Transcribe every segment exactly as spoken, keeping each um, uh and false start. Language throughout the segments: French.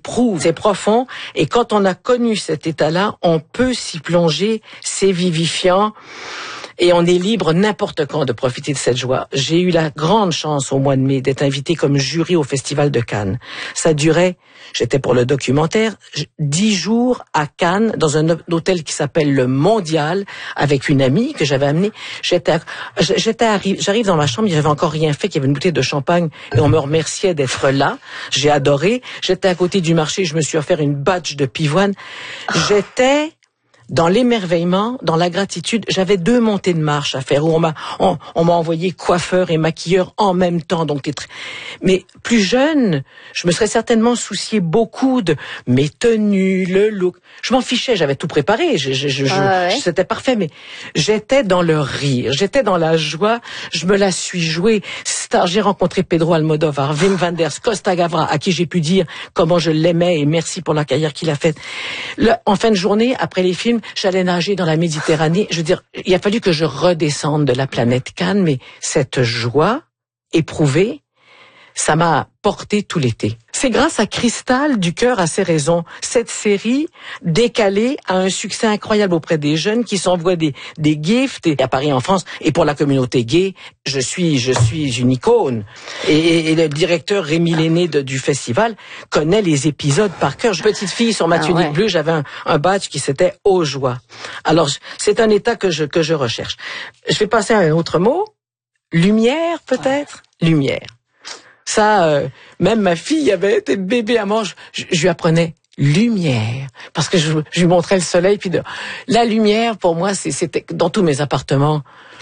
éprouve, c'est profond. Et quand on a connu cet état-là, on peut s'y plonger, c'est vivifiant. Et on est libre n'importe quand de profiter de cette joie. J'ai eu la grande chance au mois de mai d'être invité comme jury au Festival de Cannes. Ça durait, j'étais pour le documentaire, dix jours à Cannes, dans un hôtel qui s'appelle le Mondial, avec une amie que j'avais amenée. J'étais, j'étais arri- j'arrive dans ma chambre, il n'y avait encore rien fait, qu'il y avait une bouteille de champagne et on me remerciait d'être là. J'ai adoré. J'étais à côté du marché, je me suis offert une batch de pivoine. J'étais dans l'émerveillement, dans la gratitude. J'avais deux montées de marche à faire où on m'a on, on m'a envoyé coiffeur et maquilleur en même temps. Donc, mais plus jeune, je me serais certainement soucié beaucoup de mes tenues, le look. Je m'en fichais, j'avais tout préparé. Je, je, je, ah ouais. je, c'était parfait, mais j'étais dans le rire, j'étais dans la joie. Je me la suis jouée. Star, j'ai rencontré Pedro Almodovar, Wim Wenders, Costa Gavras, à qui j'ai pu dire comment je l'aimais et merci pour la carrière qu'il a faite. Le, en fin de journée, après les films, j'allais nager dans la Méditerranée. Je veux dire, il a fallu que je redescende de la planète Cannes, mais cette joie éprouvée, ça m'a porté tout l'été. C'est grâce à Cristal du Cœur à ses raisons. Cette série décalée a un succès incroyable auprès des jeunes qui s'envoient des, des gifts. Et à Paris, en France, et pour la communauté gay, je suis, je suis une icône. Et, et, et le directeur Rémi Lenné de, du festival connaît les épisodes par cœur. Petite fille sur ma tunique ah ouais. bleue, j'avais un, un badge qui s'était Aux joies. Alors, c'est un état que je, que je recherche. Je vais passer à un autre mot. Lumière, peut-être? Ouais. Lumière. Ça, euh, même ma fille avait été bébé à mort, je, je, je lui apprenais lumière, parce que je, je lui montrais le soleil, puis de, la lumière, pour moi, c'est, c'était dans tous mes appartements,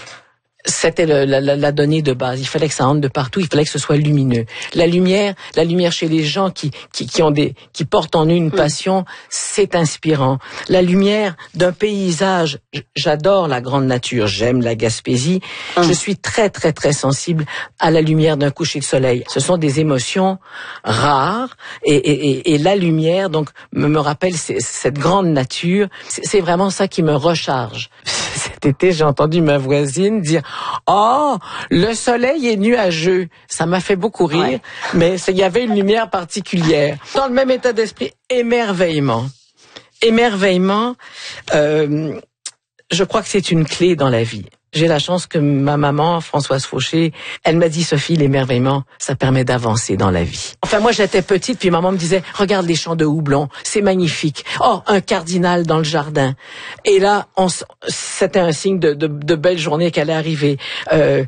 c'était le, la, la donnée de base. Il fallait que ça entre de partout, il fallait que ce soit lumineux. La lumière, la lumière chez les gens qui, qui, qui ont des, qui portent en eux une passion, c'est inspirant. La lumière d'un paysage, j'adore la grande nature, j'aime la Gaspésie. Hum. Je suis très, très, très sensible à la lumière d'un coucher de soleil. Ce sont des émotions rares et, et, et, et la lumière, donc, me, me rappelle cette grande nature. C'est, c'est vraiment ça qui me recharge. Cet été, j'ai entendu ma voisine dire « Oh, le soleil est nuageux ». Ça m'a fait beaucoup rire, ouais. mais il y avait une lumière particulière. Dans le même état d'esprit, émerveillement. Émerveillement, euh, je crois que c'est une clé dans la vie. J'ai la chance que ma maman, Françoise Fauché, elle m'a dit, Sophie, l'émerveillement, ça permet d'avancer dans la vie. Enfin, moi, j'étais petite, puis maman me disait, regarde les champs de houblon, c'est magnifique. Oh, un cardinal dans le jardin. Et là, on, c'était un signe de, de, de belle journée qu'elle est arrivée. Euh,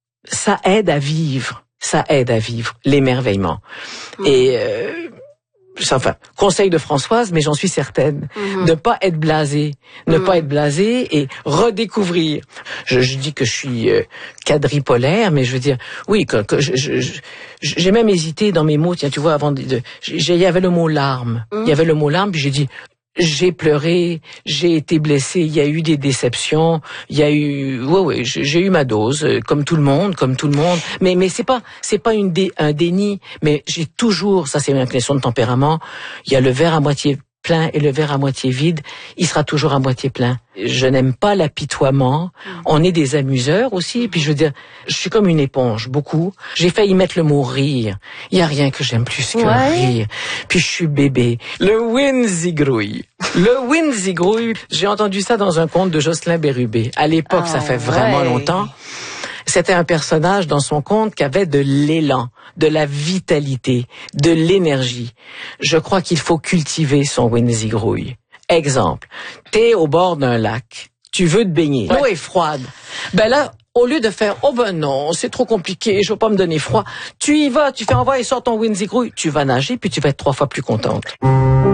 ça aide à vivre. Ça aide à vivre, l'émerveillement. Mmh. Et... Euh, Enfin, conseil de Françoise, mais j'en suis certaine. Mm-hmm. Ne pas être blasé. Ne mm-hmm. pas être blasé et redécouvrir. Je, je dis que je suis euh, quadripolaire, mais je veux dire, oui, que, que je, je, je, j'ai même hésité dans mes mots. Tiens, tu vois, avant de... de il y avait le mot larmes. Mm-hmm. Il y avait le mot larmes, puis j'ai dit... J'ai pleuré, j'ai été blessé, il y a eu des déceptions, il y a eu, ouais, ouais, j'ai eu ma dose, comme tout le monde, comme tout le monde. Mais, mais c'est pas, c'est pas une dé, un déni. Mais j'ai toujours, ça c'est une question de tempérament. Il y a le verre à moitié plein et le verre à moitié vide. Il sera toujours à moitié plein. Je n'aime pas l'apitoiement. On est des amuseurs aussi. Et puis je veux dire, je suis comme une éponge, beaucoup. J'ai failli mettre le mot rire. Il y a rien que j'aime plus que ouais. rire. Puis je suis bébé. Le Winzigrouille. Le Winzigrouille. J'ai entendu ça dans un conte de Jocelyn Bérubé. À l'époque, oh, ça fait vraiment ouais. longtemps. C'était un personnage dans son conte qui avait de l'élan, de la vitalité, de l'énergie. Je crois qu'il faut cultiver son Winzigrouille. Exemple, t'es au bord d'un lac, tu veux te baigner, l'eau est froide. Ben là, au lieu de faire « Oh ben non, c'est trop compliqué, je veux pas me donner froid », tu y vas, tu fais « Envoie et sors ton Winzigrouille », tu vas nager puis tu vas être trois fois plus contente.